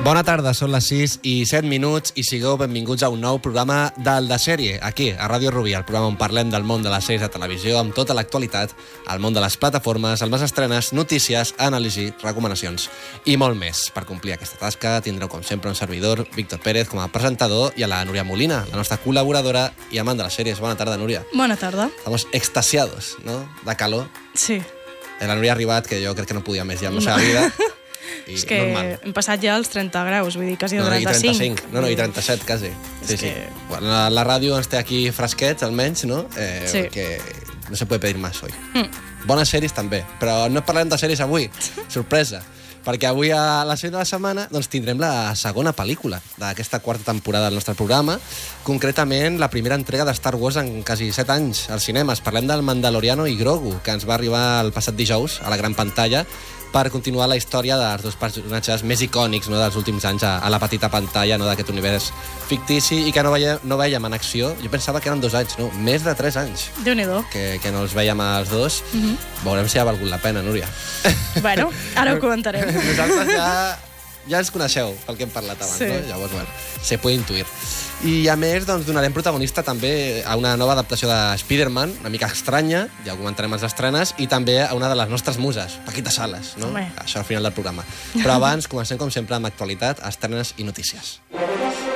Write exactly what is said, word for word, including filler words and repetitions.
Bona tarda, són les sis i set minuts i sigueu benvinguts a un nou programa del De Sèrie, aquí, a Ràdio Rubí, el programa on parlem del món de les sèries de televisió amb tota l'actualitat, el món de les plataformes, el més estrenes, notícies, anàlisi, recomanacions i molt més. Per complir aquesta tasca tindreu, com sempre, un servidor, Víctor Pérez, com a presentador, i a la Núria Molina, la nostra col·laboradora i amant de les sèries. Bona tarda, Núria. Bona tarda. Estamos extasiados, ¿no?, de calor. Sí. La Núria ha arribat, que jo crec que no podia més ja amb la seva vida. I és que normal. hem passat ja els trenta graus, vull dir, quasi no, trenta-cinc. I trenta-cinc. No, no, i trenta-set, quasi. Sí, És sí. que... Bueno, la, la ràdio ens té aquí fresquets, almenys, no? Eh, Sí. Perquè no se puede pedir más hoy. Mm. Bones sèries també, però no parlarem de sèries avui. Sorpresa. Perquè avui a la sèrie de la setmana doncs, tindrem la segona pel·lícula d'aquesta quarta temporada del nostre programa, concretament la primera entrega de Star Wars en quasi set anys als cinemes. Parlem del Mandaloriano i Grogu, que ens va arribar el passat dijous a la gran pantalla per continuar la història dels dos personatges més icònics, no, dels últims anys a, a la petita pantalla, no, d'aquest univers fictici i que no veiem, no veiem en acció. Jo pensava que eren dos anys, no, més de tres anys Déu-n'hi-do. que, que no els veiem als dos. Mhm. Veurem si ha valgut la pena, Núria. Bueno, ara ho comentarem. Nosaltres ja, ja ens coneixeu pel que hem parlat abans, Sí. no? Llavors, bueno, se puede intuir. I a més, doncs, donarem protagonista també a una nova adaptació de Spider-Man, una mica estranya, ja ho comentarem les estrenes, i també a una de les nostres muses, Paquita Salas, no? Home. Això al final del programa. Però abans, comencem com sempre amb actualitat, estrenes i notícies.